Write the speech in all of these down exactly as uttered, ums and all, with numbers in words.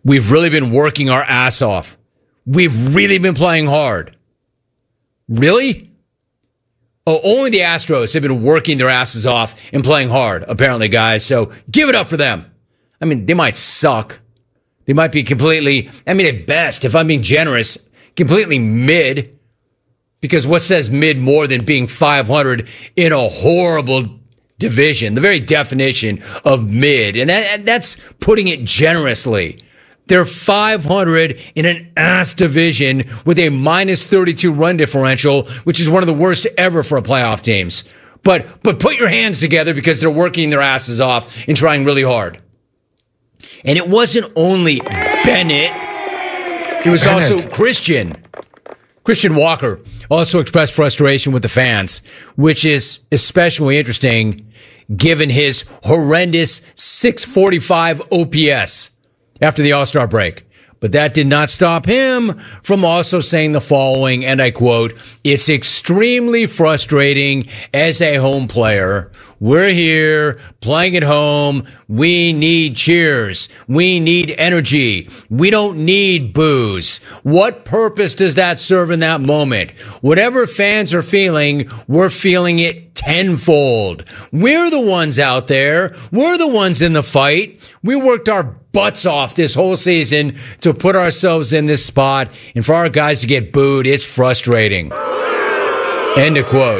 We've really been working our ass off. We've really been playing hard. Really? Oh, only the Astros have been working their asses off and playing hard, apparently, guys. So give it up for them. I mean, they might suck. They might be completely, I mean, at best, if I'm being generous, completely mid. Because what says mid more than being five hundred in a horrible division? The very definition of mid. And that, that's putting it generously. They're five hundred in an ass division with a minus thirty-two run differential, which is one of the worst ever for a playoff teams. But but put your hands together because they're working their asses off and trying really hard. And it wasn't only Bennett. It was Bennett. also Christian. Christian Walker also expressed frustration with the fans, which is especially interesting given his horrendous six forty-five O P S. After the All-Star break. But that did not stop him from also saying the following, and I quote, "It's extremely frustrating as a home player. We're here playing at home. We need cheers. We need energy. We don't need boos. What purpose does that serve in that moment? Whatever fans are feeling, we're feeling it tenfold. We're the ones out there. We're the ones in the fight. We worked our butts off this whole season to put ourselves in this spot, and for our guys to get booed, it's frustrating." End of quote.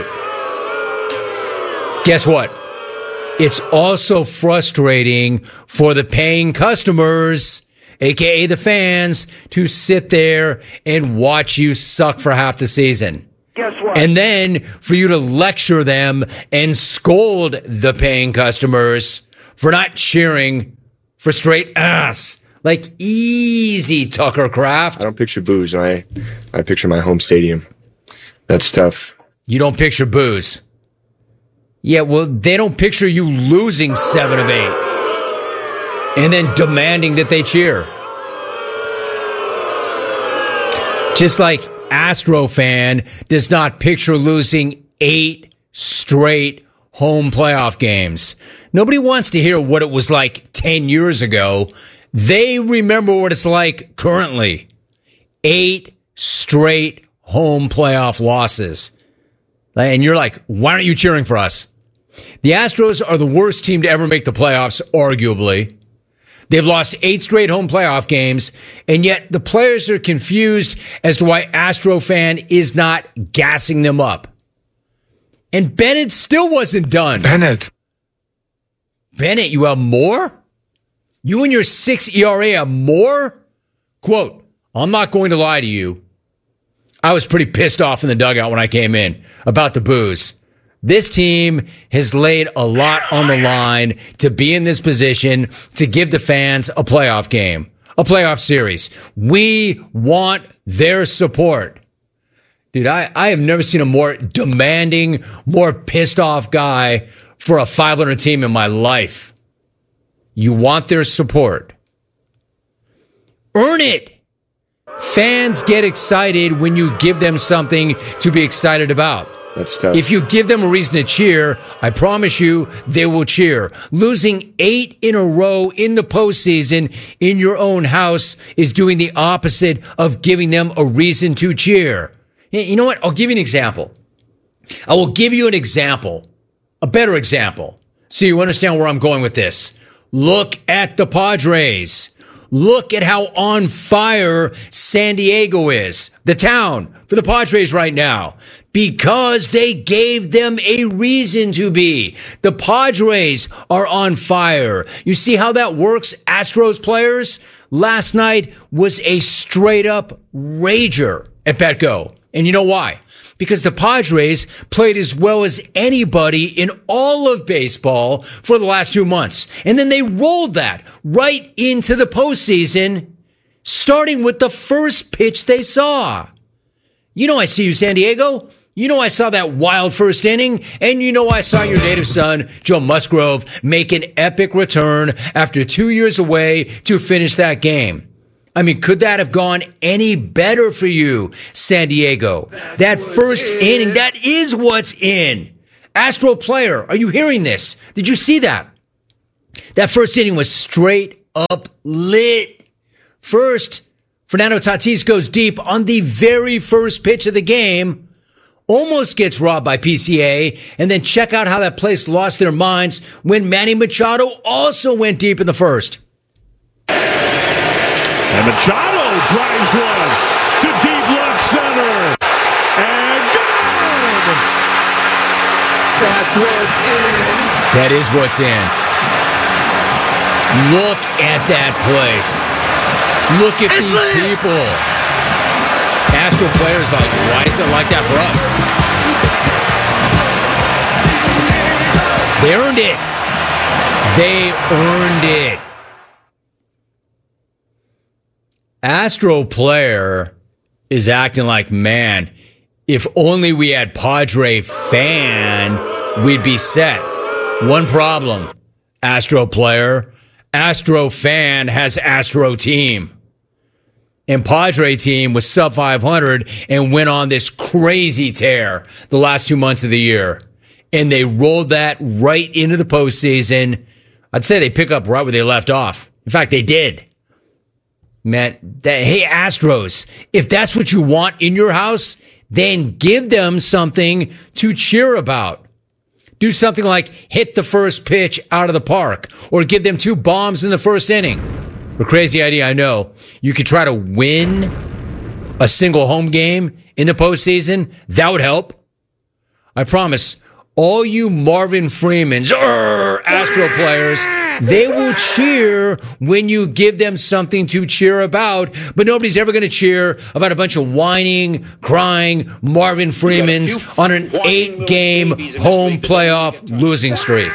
Guess what? It's also frustrating for the paying customers, aka the fans, to sit there and watch you suck for half the season. Guess what? And then for you to lecture them and scold the paying customers for not cheering for straight ass. Like, easy, Tucker Kraft. I don't picture booze. I, I picture my home stadium. That's tough. You don't picture booze. Yeah, well, they don't picture you losing seven of eight and then demanding that they cheer. Just like Astro fan does not picture losing eight straight home playoff games. Nobody wants to hear what it was like ten years ago. They remember what it's like currently. Eight straight home playoff losses. And you're like, why aren't you cheering for us? The Astros are the worst team to ever make the playoffs, arguably. They've lost eight straight home playoff games, and yet the players are confused as to why Astro fan is not gassing them up. And Bennett still wasn't done. Bennett. Bennett, you have more? You and your six E R A have more? Quote, "I'm not going to lie to you. I was pretty pissed off in the dugout when I came in about the booze. This team has laid a lot on the line to be in this position to give the fans a playoff game, a playoff series. We want their support." Dude, I, I have never seen a more demanding, more pissed off guy for a five hundred team in my life. You want their support. Earn it. Fans get excited when you give them something to be excited about. That's tough. If you give them a reason to cheer, I promise you they will cheer. Losing eight in a row in the postseason in your own house is doing the opposite of giving them a reason to cheer. You know what? I'll give you an example. I will give you an example, a better example, so you understand where I'm going with this. Look at the Padres. Look at how on fire San Diego is, the town, for the Padres right now, because they gave them a reason to be. The Padres are on fire. You see how that works, Astros players? Last night was a straight up rager at Petco. And you know why? Because the Padres played as well as anybody in all of baseball for the last two months. And then they rolled that right into the postseason, starting with the first pitch they saw. You know I see you, San Diego. You know I saw that wild first inning. And you know I saw your native son, Joe Musgrove, make an epic return after two years away to finish that game. I mean, could that have gone any better for you, San Diego? That first inning, that is what's in. Astro player, are you hearing this? Did you see that? That first inning was straight up lit. First, Fernando Tatis goes deep on the very first pitch of the game, almost gets robbed by P C A, and then check out how that place lost their minds when Manny Machado also went deep in the first. And Machado drives one to deep left center. And gone! That's what's in. That is what's in. Look at that place. Look at it's these lit. people. Astro players like, why is it like that for us? They earned it. They earned it. Astro player is acting like, man, if only we had Padre fan, we'd be set. One problem, Astro player. Astro fan has Astro team. And Padre team was sub five hundred and went on this crazy tear the last two months of the year. And they rolled that right into the postseason. I'd say they pick up right where they left off. In fact, they did. Man, that, hey, Astros, if that's what you want in your house, then give them something to cheer about. Do something like hit the first pitch out of the park or give them two bombs in the first inning. A crazy idea, I know. You could try to win a single home game in the postseason. That would help. I promise. All you Marvin Freemans, er, Astro players, they will cheer when you give them something to cheer about, but nobody's ever going to cheer about a bunch of whining, crying Marvin Freemans on an eight-game home playoff losing streak.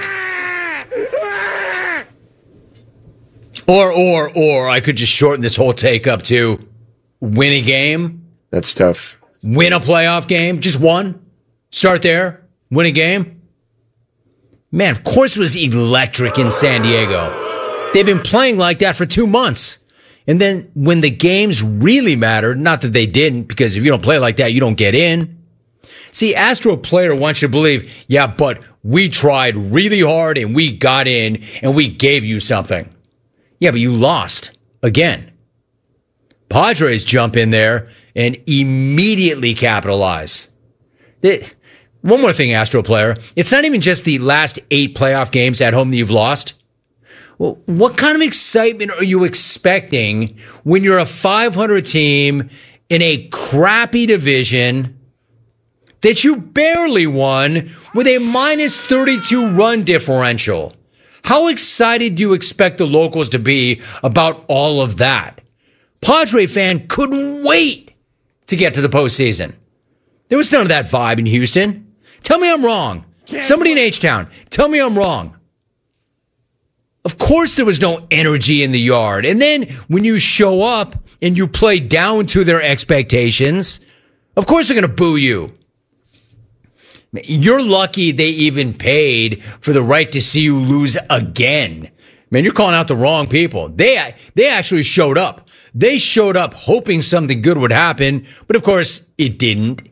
Or, or, or, I could just shorten this whole take up to win a game. That's tough. Win a playoff game. Just one. Start there. Win a game? Man, of course it was electric in San Diego. They've been playing like that for two months. And then when the games really mattered, not that they didn't, because if you don't play like that, you don't get in. See, Astro player wants you to believe, yeah, but we tried really hard and we got in and we gave you something. Yeah, but you lost again. Padres jump in there and immediately capitalize. They, One more thing, Astro player. It's not even just the last eight playoff games at home that you've lost. Well, what kind of excitement are you expecting when you're a five hundred team in a crappy division that you barely won with a minus thirty-two run differential? How excited do you expect the locals to be about all of that? Padre fan couldn't wait to get to the postseason. There was none of that vibe in Houston. Tell me I'm wrong. Somebody in H-Town, tell me I'm wrong. Of course there was no energy in the yard. And then when you show up and you play down to their expectations, of course they're going to boo you. You're lucky they even paid for the right to see you lose again. Man, you're calling out the wrong people. They, they actually showed up. They showed up hoping something good would happen, but of course it didn't.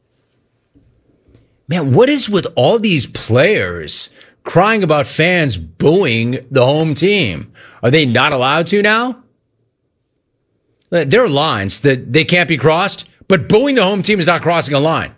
Man, what is with all these players crying about fans booing the home team? Are they not allowed to now? There are lines that they can't be crossed, but booing the home team is not crossing a line.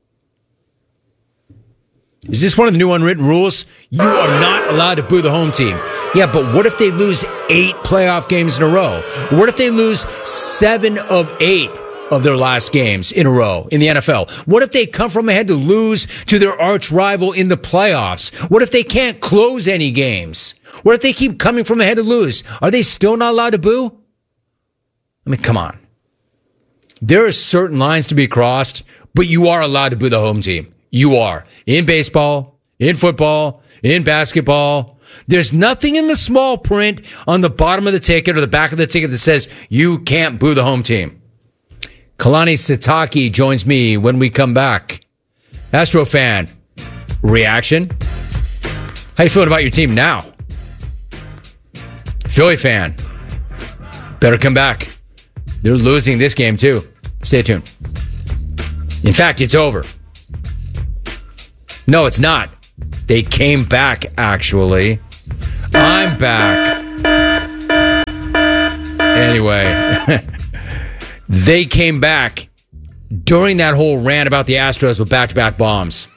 Is this one of the new unwritten rules? You are not allowed to boo the home team. Yeah, but what if they lose eight playoff games in a row? What if they lose seven of eight of their last games in a row in the N F L? What if they come from ahead to lose to their arch rival in the playoffs? What if they can't close any games? What if they keep coming from ahead to lose? Are they still not allowed to boo? I mean, come on. There are certain lines to be crossed, but you are allowed to boo the home team. You are. In baseball, in football, in basketball. There's nothing in the small print on the bottom of the ticket or the back of the ticket that says you can't boo the home team. Kalani Sitake joins me when we come back. Astro fan, reaction? How you feeling about your team now? Philly fan, better come back. They're losing this game too. Stay tuned. In fact, it's over. No, it's not. They came back, actually. I'm back. And Anyway, they came back during that whole rant about the Astros with back-to-back bombs.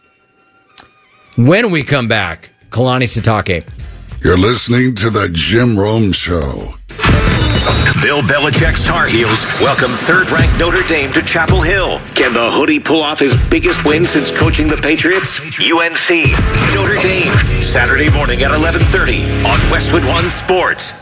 When we come back, Kalani Sitake. You're listening to the Jim Rome Show. Bill Belichick's Tar Heels welcome third-ranked Notre Dame to Chapel Hill. Can the Hoodie pull off his biggest win since coaching the Patriots? U N C, Notre Dame, Saturday morning at eleven thirty on Westwood One Sports.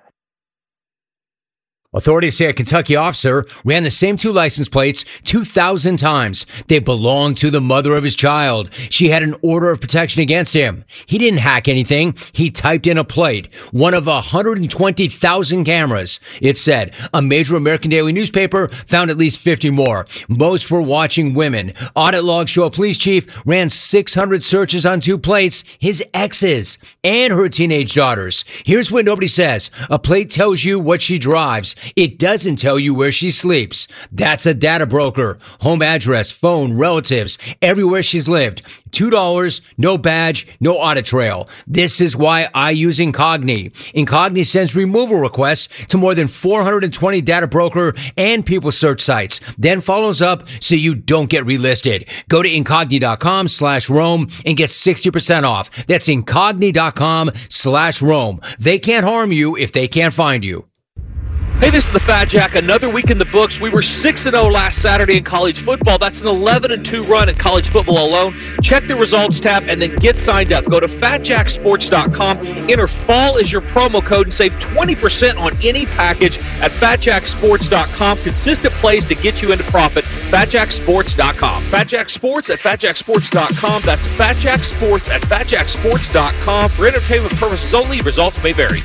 Authorities say a Kentucky officer ran the same two license plates two thousand times. They belonged to the mother of his child. She had an order of protection against him. He didn't hack anything. He typed in a plate. One of one hundred twenty thousand cameras. It said a major American daily newspaper found at least fifty more. Most were watching women. Audit logs show a police chief ran six hundred searches on two plates, his exes and her teenage daughters. Here's what nobody says. A plate tells you what she drives. It doesn't tell you where she sleeps. That's a data broker. Home address, phone, relatives, everywhere she's lived. two dollars, no badge, no audit trail. This is why I use Incogni. Incogni sends removal requests to more than four hundred twenty data broker and people search sites, then follows up so you don't get relisted. Go to Incogni.com slash Rome and get sixty percent off. That's Incogni.com slash Rome. They can't harm you if they can't find you. Hey, this is the Fat Jack. Another week in the books. We were six and oh last Saturday in college football. That's an eleven and two run in college football alone. Check the results tab and then get signed up. Go to fat jack sports dot com. Enter fall as your promo code and save twenty percent on any package at fat jack sports dot com. Consistent plays to get you into profit. fat jack sports dot com. Fat Jack Sports at fat jack sports dot com. That's Fat Jack Sports at fat jack sports dot com. For entertainment purposes only, results may vary.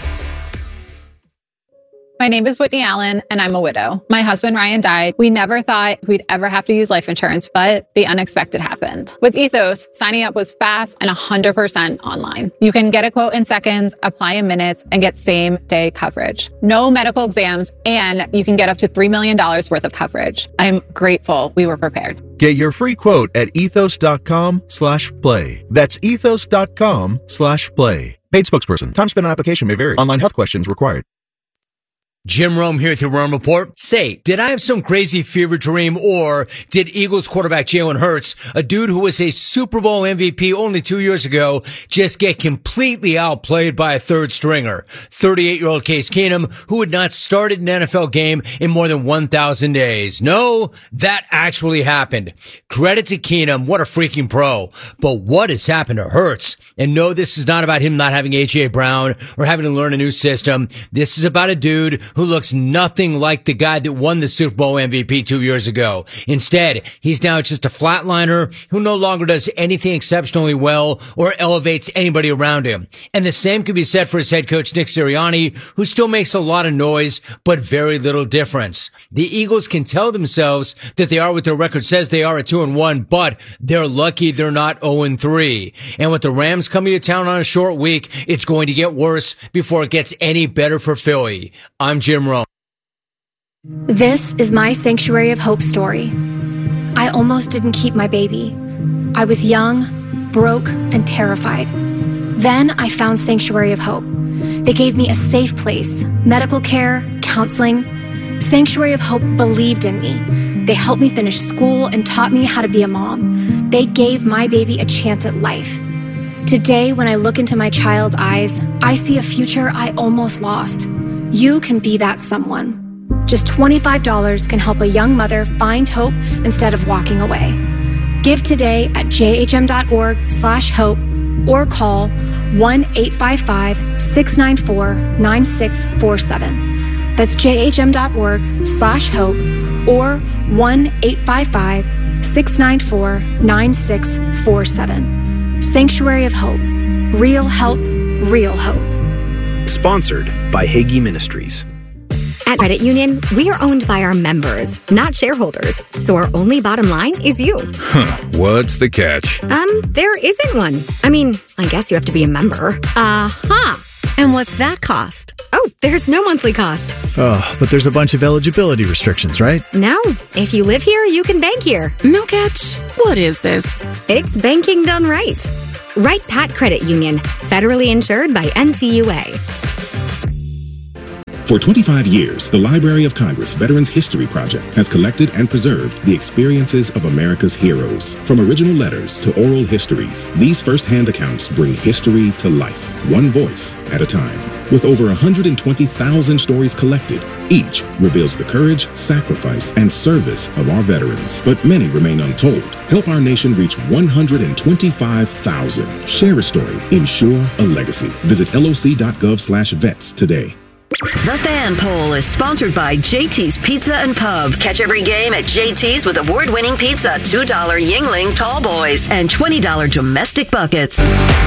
My name is Whitney Allen, and I'm a widow. My husband, Ryan, died. We never thought we'd ever have to use life insurance, but the unexpected happened. With Ethos, signing up was fast and one hundred percent online. You can get a quote in seconds, apply in minutes, and get same-day coverage. No medical exams, and you can get up to three million dollars worth of coverage. I'm grateful we were prepared. Get your free quote at ethos.com slash play. That's ethos.com slash play. Paid spokesperson. Time spent on application may vary. Online health questions required. Jim Rome here with your Rome Report. Say, did I have some crazy fever dream, or did Eagles quarterback Jalen Hurts, a dude who was a Super Bowl M V P only two years ago, just get completely outplayed by a third stringer? thirty-eight-year-old Case Keenum, who had not started an N F L game in more than one thousand days. No, that actually happened. Credit to Keenum. What a freaking pro. But what has happened to Hurts? And no, this is not about him not having A J Brown or having to learn a new system. This is about a dude who looks nothing like the guy that won the Super Bowl M V P two years ago. Instead, he's now just a flatliner who no longer does anything exceptionally well or elevates anybody around him. And the same could be said for his head coach, Nick Sirianni, who still makes a lot of noise, but very little difference. The Eagles can tell themselves that they are what their record says they are at two and one, but they're lucky they're not oh and three. And with the Rams coming to town on a short week, it's going to get worse before it gets any better for Philly. I'm Jim Rome. This is my Sanctuary of Hope story. I almost didn't keep my baby. I was young, broke, and terrified. Then I found Sanctuary of Hope. They gave me a safe place, medical care, counseling. Sanctuary of Hope believed in me. They helped me finish school and taught me how to be a mom. They gave my baby a chance at life. Today, when I look into my child's eyes, I see a future I almost lost. You can be that someone. Just twenty-five dollars can help a young mother find hope instead of walking away. Give today at jhm.org slash hope or call one eight five five, six nine four, nine six four seven. That's jhm.org slash hope or one eight five five, six nine four, nine six four seven. Sanctuary of Hope. Real help, real hope. Sponsored by Hagee Ministries. At Credit Union, we are owned by our members, not shareholders. So our only bottom line is you. Huh, what's the catch? Um, there isn't one. I mean, I guess you have to be a member. Uh-huh. And what's that cost? Oh, there's no monthly cost. Oh, but there's a bunch of eligibility restrictions, right? No. If you live here, you can bank here. No catch. What is this? It's banking done right. Wright Pat Credit Union, federally insured by N C U A. For twenty-five years, the Library of Congress Veterans History Project has collected and preserved the experiences of America's heroes. From original letters to oral histories, these first-hand accounts bring history to life, one voice at a time. With over one hundred twenty thousand stories collected, each reveals the courage, sacrifice, and service of our veterans. But many remain untold. Help our nation reach one hundred twenty-five thousand. Share a story. Ensure a legacy. Visit L O C dot gov slash vets today. The Fan Poll is sponsored by J T's Pizza and Pub. Catch every game at J T's with award-winning pizza, two dollar Yingling Tall Boys, and twenty dollar domestic buckets.